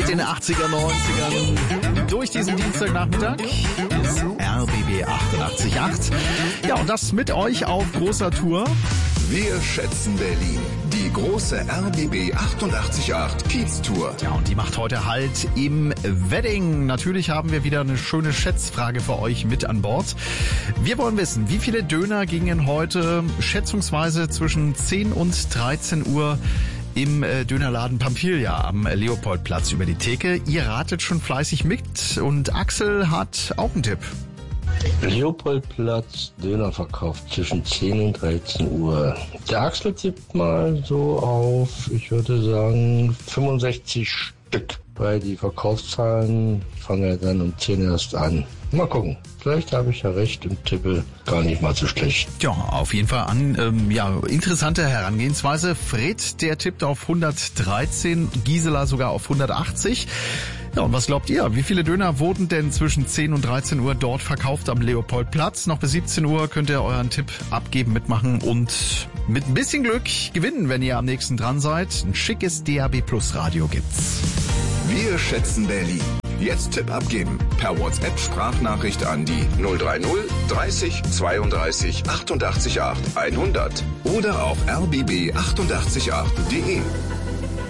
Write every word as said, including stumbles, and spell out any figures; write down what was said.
mit den achtziger, neunzigern durch diesen Dienstagnachmittag. Hier ist R B B achtundachtzig Komma acht. Ja, und das mit euch auf großer Tour. Wir schätzen Berlin. Die große R B B achtundachtzig Komma acht Kiez-Tour. Ja, und die macht heute Halt im Wedding. Natürlich haben wir wieder eine schöne Schätzfrage für euch mit an Bord. Wir wollen wissen, wie viele Döner gingen heute schätzungsweise zwischen zehn und dreizehn Uhr im Dönerladen Pampilja am Leopoldplatz über die Theke. Ihr ratet schon fleißig mit und Axel hat auch einen Tipp. Leopoldplatz, Dönerverkauf zwischen zehn und dreizehn Uhr. Der Axel tippt mal so auf, ich würde sagen, fünfundsechzig Stück. Weil die Verkaufszahlen fangen ja dann um zehn erst an. Mal gucken. Vielleicht habe ich ja recht und tippe gar nicht mal so schlecht. Ja, auf jeden Fall an, ähm, ja, interessante Herangehensweise. Fred, der tippt auf hundertdreizehn, Gisela sogar auf hundertachtzig. Ja, und was glaubt ihr? Wie viele Döner wurden denn zwischen zehn und dreizehn Uhr dort verkauft am Leopoldplatz? Noch bis siebzehn Uhr könnt ihr euren Tipp abgeben, mitmachen und mit ein bisschen Glück gewinnen, wenn ihr am nächsten dran seid. Ein schickes D A B Plus Radio gibt's. Wir schätzen Berlin. Jetzt Tipp abgeben. Per WhatsApp Sprachnachricht an die null drei null dreißig zweiunddreißig achtundachtzig acht hundert oder auf r b b achtundachtzig acht punkt de.